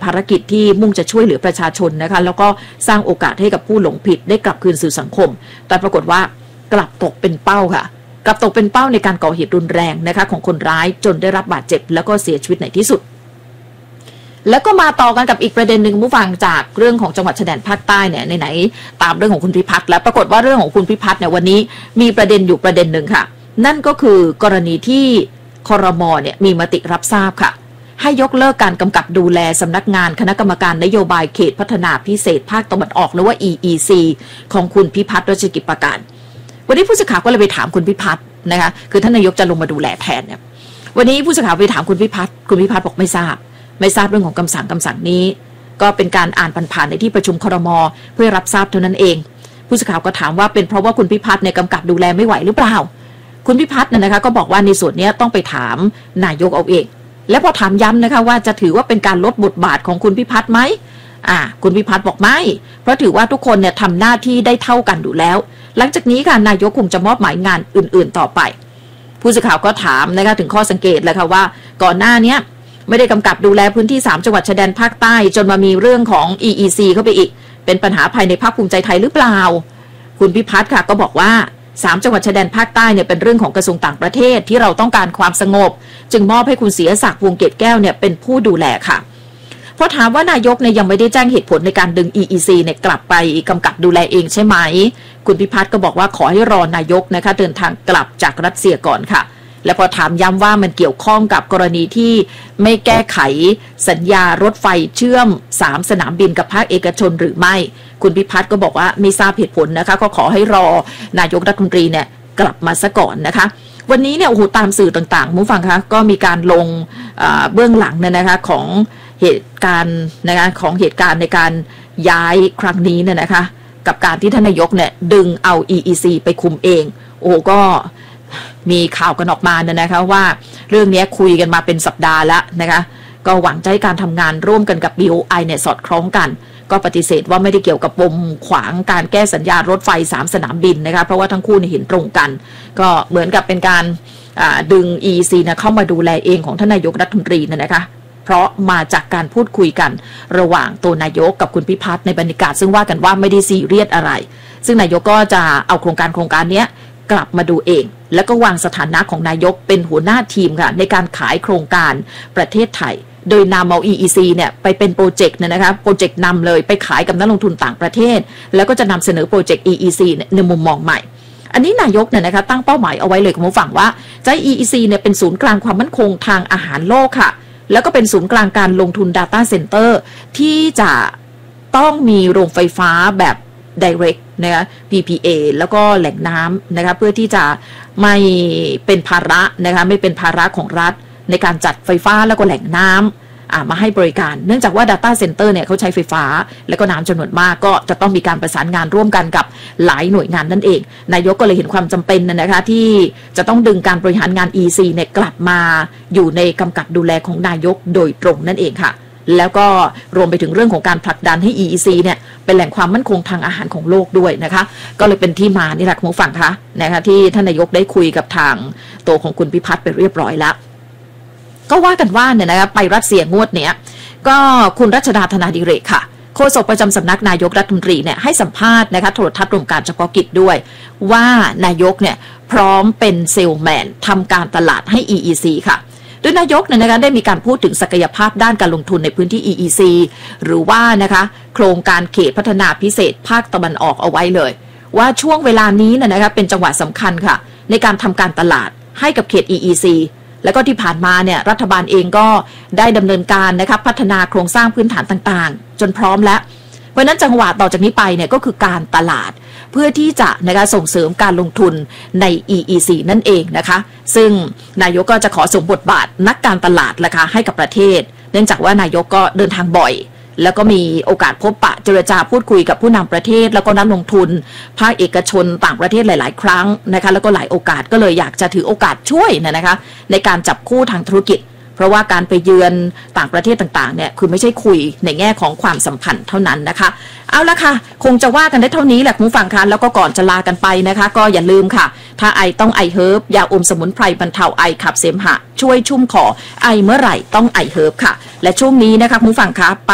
ภารกิจที่มุ่งจะช่วยเหลือประชาชนนะคะแล้วก็สร้างโอกาสให้กับผู้หลงผิดได้กลับคืนสู่สังคมแต่ปรากฏว่ากลับตกเป็นเป้าค่ะกลับตกเป็นเป้าในการก่อเหตุรุนแรงนะคะของคนร้ายจนได้รับบาดเจ็บแล้วก็เสียชีวิตในที่สุดแล้วก็มาต่อกันกับอีกประเด็นหนึ่งผู้ฟังจากเรื่องของจังหวัดชายแดนภาคใต้เนี่ยไหนๆตามเรื่องของคุณพิพัฒน์แล้วปรากฏว่าเรื่องของคุณพิพัฒน์เนี่ยวันนี้มีประเด็นอยู่ประเด็นหนึ่งค่ะนั่นก็คือกรณีที่ครม.เนี่ยมีมติรับทราบค่ะให้ยกเลิกการกำกับดูแลสำนักงานคณะกรรมการนโยบายเขตพัฒนาพิเศษภาคตะวันออกหรือว่า EEC ของคุณพิพัฒน์รัชกิจประการวันนี้ผู้สื่อข่าวก็เลยไปถามคุณพิพัฒน์นะคะคือท่านนายกจะลงมาดูแลแทนเนี่ยวันนี้ผู้สื่อข่าวไปถามคุณพิพัฒน์บอกไม่ทราบเรื่องของคำสั่งนี้ก็เป็นการอ่านผ่านๆในที่ประชุมครม.เพื่อรับทราบเท่านั้นเองผู้สื่อข่าวก็ถามว่าเป็นเพราะว่าคุณพิพัฒน์เนี่ยกำกับดูแลไม่ไหวหรือเปล่าคุณพิพัฒน์นะคะก็บอกว่าในส่วนนี้ต้องไปถามนายกเอาเองและพอถามย้ำนะคะว่าจะถือว่าเป็นการลดบทบาทของคุณพิพัฒน์ไหมคุณพิพัฒน์บอกไม่เพราะถือว่าทุกคนเนี่ยทำหน้าที่ได้เท่ากันอยู่แล้วหลังจากนี้ค่ะนายกคงจะมอบหมายงานอื่นๆต่อไปผู้สื่อข่าวก็ถามนะคะถึงข้อสังเกตเลยค่ะว่าก่อนหน้านี้ไม่ได้กำกับดูแลพื้นที่3จังหวัดชายแดนภาคใต้จนมามีเรื่องของ EEC เข้าไปอีกเป็นปัญหาภายในพรรคภูมิใจไทยหรือเปล่าคุณพิพัฒน์ค่ะก็บอกว่า3จังหวัดชายแดนภาคใต้เนี่ยเป็นเรื่องของกระทรวงต่างประเทศที่เราต้องการความสงบจึงมอบให้คุณเสียศักดิ์วงเกตแก้วเนี่ยเป็นผู้ดูแลค่ะพอถามว่านายกเนี่ยยังไม่ได้แจ้งเหตุผลในการดึง EEC เนี่ยกลับไปกำกับดูแลเองใช่ไหมคุณพิพัฒน์ก็บอกว่าขอให้รอนายกนะคะเดินทางกลับจากรัสเซียก่อนค่ะและพอถามย้ำว่ามันเกี่ยวข้องกับกรณีที่ไม่แก้ไขสัญญารถไฟเชื่อม3สนามบินกับภาคเอกชนหรือไม่คุณพิพัฒน์ก็บอกว่าไม่ทราบเหตุผลนะคะก็ขอให้รอนายกรัฐมนตรีเนี่ยกลับมาซะก่อนนะคะวันนี้เนี่ยโอ้โหตามสื่อต่างๆผู้ฟังคะก็มีการลงเบื้องหลังเนี่ยนะคะของเหตุการณ์นะคะของเหตุการณ์ในการย้ายครั้งนี้เนี่ยนะคะกับการที่ท่านนายกเนี่ยดึงเอา EEC ไปคุมเองโอ้ก็มีข่าวกันออกมาเนี่ยนะคะว่าเรื่องนี้คุยกันมาเป็นสัปดาห์แล้วนะคะก็หวังจะให้การทำงานร่วมกันกับ BOI เนี่ยสอดคล้องกันก็ปฏิเสธว่าไม่ได้เกี่ยวกับปมขวางการแก้สัญญารถไฟ3สนามบินนะคะเพราะว่าทั้งคู่เห็นตรงกันก็เหมือนกับเป็นการดึง EEC นะเข้ามาดูแลเองของท่านนายกรัฐมนตรีนะคะเพราะมาจากการพูดคุยกันระหว่างตัวนายกกับคุณพิพัฒน์ในบรรยากาศซึ่งว่ากันว่าไม่ได้ซีเรียสอะไรซึ่งนายกก็จะเอาโครงการนี้กลับมาดูเองแล้วก็วางสถานะของนายกเป็นหัวหน้าทีมค่ะในการขายโครงการประเทศไทยโดยนำเอา EEC เนี่ยไปเป็นโปรเจกต์นะคะโปรเจกต์นำเลยไปขายกับนักลงทุนต่างประเทศแล้วก็จะนำเสนอโปรเจกต์ EEC ในมุมมองใหม่อันนี้นายกเนี่ยนะคะตั้งเป้าหมายเอาไว้เลยคุณผู้ฟังว่าจะให้ EEC เนี่ยเป็นศูนย์กลางความมั่นคงทางอาหารโลกค่ะแล้วก็เป็นศูนย์กลางการลงทุน Data Center ที่จะต้องมีโรงไฟฟ้าแบบ direct นะคะ PPA แล้วก็แหล่งน้ำนะคะเพื่อที่จะไม่เป็นภาระนะคะไม่เป็นภาระของรัฐในการจัดไฟฟ้าแล้วก็แหล่งน้ำมาให้บริการเนื่องจากว่า Data Center เนี่ยเขาใช้ไฟฟ้าแล้วก็น้ำจำนวนมากก็จะต้องมีการประสานงานร่วมกันกับหลายหน่วยงานนั่นเองนายกก็เลยเห็นความจำเป็นนะคะที่จะต้องดึงการบริหารงาน EEC เนี่ยกลับมาอยู่ในกำกับดูแลของนายกโดยตรงนั่นเองค่ะแล้วก็รวมไปถึงเรื่องของการผลักดันให้ EEC เนี่ยเป็นแหล่งความมั่นคงทางอาหารของโลกด้วยนะคะก็เลยเป็นที่มานี่แหละคุณผู้ฟังคะนะคะที่ท่านนายกได้คุยกับทางตัวของคุณพิพัฒน์ไปเรียบร้อยแล้วก็ว่ากันว่าเนี่ยนะคะไปรัสเซียงวดเนี้ยก็คุณรัชดาธนาดิเรกค่ะโฆษกประจำสำนักนายกรัฐมนตรีเนี่ยให้สัมภาษณ์นะคะโทรทัศน์รวมการเฉพาะกิจด้วยว่านายกเนี่ยพร้อมเป็นเซลแมนทำการตลาดให้ EEC ค่ะโดยนายกเนี่ยนะคะได้มีการพูดถึงศักยภาพด้านการลงทุนในพื้นที่ EEC หรือว่านะคะโครงการเขตพัฒนาพิเศษภาคตะวันออกเอาไว้เลยว่าช่วงเวลานี้นะคะเป็นจังหวะสำคัญค่ะในการทำการตลาดให้กับเขต EECแล้วก็ที่ผ่านมาเนี่ยรัฐบาลเองก็ได้ดำเนินการนะครับพัฒนาโครงสร้างพื้นฐานต่างๆจนพร้อมแล้วเพราะนั้นจังหวะต่อจากนี้ไปเนี่ยก็คือการตลาดเพื่อที่จะนะคะส่งเสริมการลงทุนใน EEC นั่นเองนะคะซึ่งนายกก็จะขอส่งบทบาทนักการตลาดนะคะให้กับประเทศเนื่องจากว่านายกก็เดินทางบ่อยแล้วก็มีโอกาสพบปะเจรจาพูดคุยกับผู้นำประเทศแล้วก็นักลงทุนภาคเอกชนต่างประเทศหลายๆครั้งนะคะแล้วก็หลายโอกาสก็เลยอยากจะถือโอกาสช่วยนะคะในการจับคู่ทางธุรกิจเพราะว่าการไปเยือนต่างประเทศต่างๆเนี่ยคือไม่ใช่คุยในแง่ของความสัมพันธ์เท่านั้นนะคะเอาละค่ะคงจะว่ากันได้เท่านี้แหละคุณผู้ฟังคะแล้วก็ก่อนจะลากันไปนะคะก็อย่าลืมค่ะถ้าไอต้องไอเฮิร์บยาอมสมุนไพรบรรเทาไอขับเสมหะช่วยชุ่มคอไอเมื่อไหร่ต้องไอเฮิร์บค่ะและช่วงนี้นะคะคุณผู้ฟังคะ